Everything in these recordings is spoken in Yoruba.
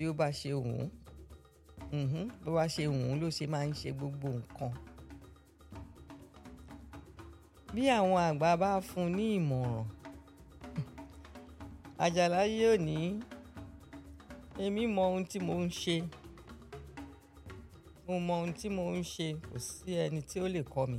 bí ó bá ṣe wù ú, bó bá ṣe wù ú ló ṣe máa ń ṣe gbogbo nǹkan. Bí àwọn àgbà bá fún un ní ìmọ̀ràn, Àjàlá yóò ní èmi mọ ohun tí mò ń ṣe, mo mọ ohun tí mò ń ṣe, kò sí ẹni tí ó lè kọ́ mi.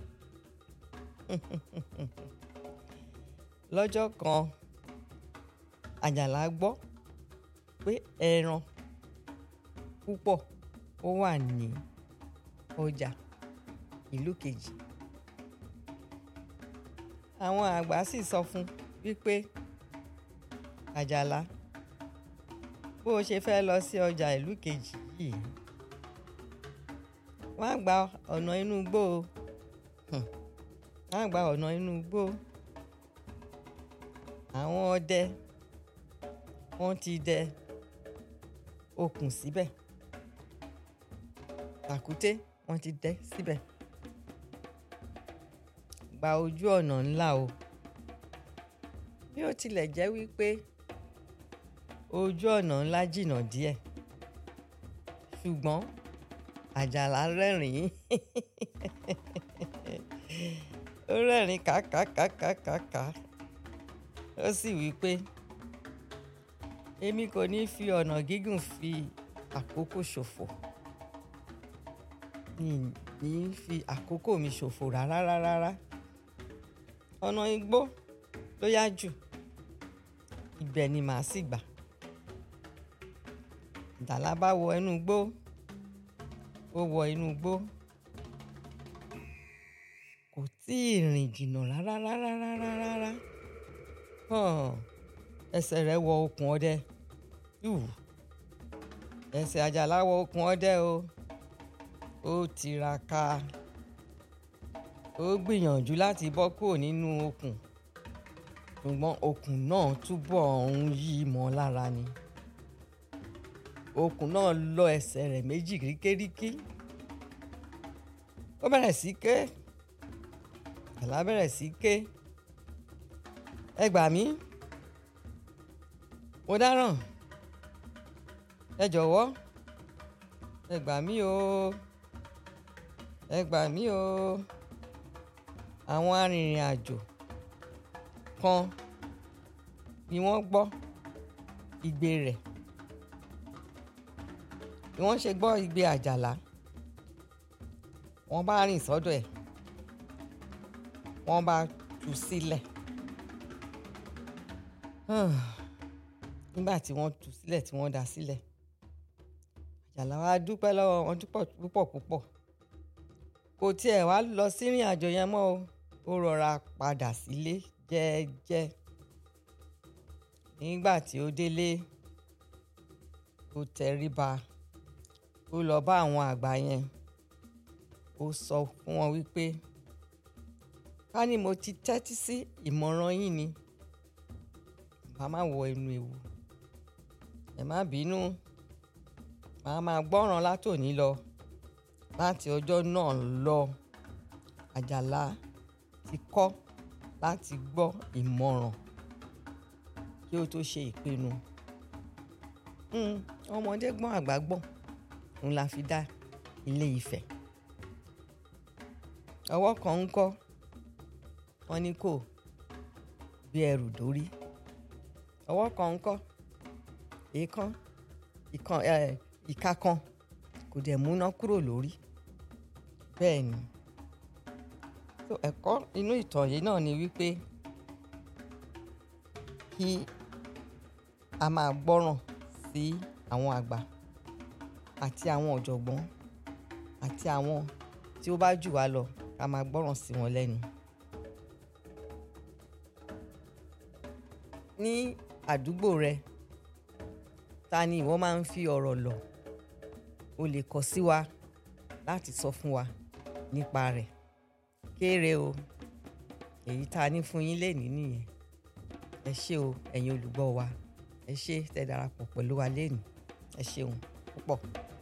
Lọ́jọ́ kan Àjàlá gbọ́ pé ẹran púpọ̀ ó wà ní ọjà ìlú kejì. Àwọn àgbà sì sọ fún wípé Àjàlá, bó o ṣe fẹ́ lọ sí ọjà ìlú kejì yìí, wá gba ọ̀nà inú igbó o. Wá gba ọ̀nà inú igbó. Àwọn ọdẹ wọ́n ti dẹ okùn síbẹ̀, tàkúté wọ́n ti dẹ síbẹ̀. Gba ojú ọ̀nà ńlá o. Bí ó tilẹ̀ jẹ́ wípé ojú ọ̀nà ńlá jìnnà díẹ̀, ṣùgbọ́n Àjàlá rẹ́rìn-ín. Ó rẹ́rìn-ín kàkàkàkàkà. Ó sì wí pé èmi kò ní fi ọ̀nà gígùn fi àkókò ṣòfò. Mi ní fi àkókò mi ṣòfò rárá. Ọ̀nà igbó ló yá jù, ibẹ̀ ni màá sì gbà. Àjàlá bá wọ inú igbó, ó wọ inú igbó. Kò tíì rìn jìnnà rárá. Ẹsẹ̀ rẹ̀ wọ okùn ọdẹ. Ẹsẹ̀ Àjàlá wọ okùn ọdẹ o. Ó tiraka. Ó gbìyànjú láti bọ́ kúrò nínú okùn, ṣùgbọ́n okùn náà túbọ̀ ń yí mọ́ lára ni. Okùn náà lọ ẹsẹ̀ rẹ̀ méjì ríkéríkí. Ó bẹ̀rẹ̀ sí ké. Àjàlá bẹ̀rẹ̀ sí ké. Ẹ gbà mí, mo dáràn, ẹ jọ̀wọ́, ẹ gbà mí o, ẹ gbà mí o. Àwọn arìnrìn-àjò kan ni wọ́n gbọ́ igbe rẹ̀. Bí wọ́n ṣe gbọ́ igbe Àjàlá, wọ́n bá rìn sọ́dọ̀ ẹ̀, wọ́n bá tú sílẹ̀. Nígbà tí wọ́n tú sílẹ̀, tí wọ́n dá sílẹ̀, Àjàlá wá dúpẹ́ lọ́wọ́ wọn púpọ̀. Kò tiẹ̀ wá lọ sí ìrìn àjò yẹn mọ́ o. Ó rọra padà sílé jẹ́ẹ́jẹ́. Nígbà tí ó délé, ó tẹríba. Ó lọ bá àwọn àgbà yẹn. Ó sọ fún wọn wípé ká ní mo ti tẹ́tí sí ìmọ̀ràn yín ni, màá má wọ inú ewu. Ẹ má bínú, màá máa gbọ́ràn látòní lọ. Láti ọjọ́ náà lọ, Àjàlá ti kọ́ láti gbọ́ ìmọ̀ràn kí ó tó ṣe ìpinnu. Ọmọdé gbọ́n àgbà gbọ́n, òun la fi dá Ilé Ifẹ̀. Ọwọ́ kan ń kọ́, wọ́n ní kò gbé ẹrù dórí. Ọwọ́ kan ń kọ́, ìka kan kò dẹ̀ múná kúrò lórí. Bẹ́ẹ̀ ni. Ẹ̀kọ́ inú ìtàn yìí náà ni wípé kí a máa gbọ́ràn sí àwọn àgbà àti àwọn ọ̀jọ̀gbọ́n àti àwọn tí ó bá jù wá lọ, ká máa gbọ́ràn sí wọn lẹ́nu. Ní àdúgbò rẹ, ta ni ìwọ máa ń fi ọ̀rọ̀ lọ̀? O lè kọ sí wa láti sọ fún wa nípa rẹ̀. Kéré o, èyí tá a ní fún yín lénìí nìyẹn. Ẹ ṣé o, ẹ̀yin olùgbọ́ wa. Ẹ ṣé tẹ́ darapọ̀ pẹ̀lú wa lénìí. Ẹ ṣeun púpọ̀.